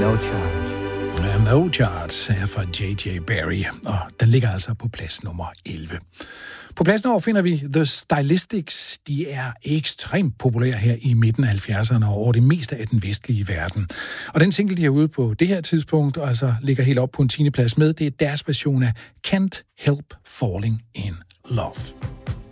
No charge. No Charge er fra J.J. Barry, og den ligger altså på plads nummer 11. På pladsen over finder vi The Stylistics. De er ekstremt populære her i midten af 70'erne og over det meste af den vestlige verden. Og den single, de har ude på det her tidspunkt, og altså ligger helt op på en 10. plads med, det er deres version af Can't Help Falling in Love.